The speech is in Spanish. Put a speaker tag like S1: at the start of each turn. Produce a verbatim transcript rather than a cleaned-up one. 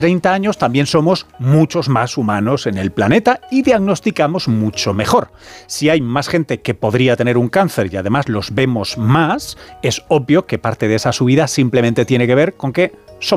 S1: treinta años también somos muchos más humanos en el planeta y diagnosticamos mucho mejor. Si hay más gente que podría tener un cáncer y además los vemos más, es obvio que parte de esa subida simplemente tiene que ver con que somos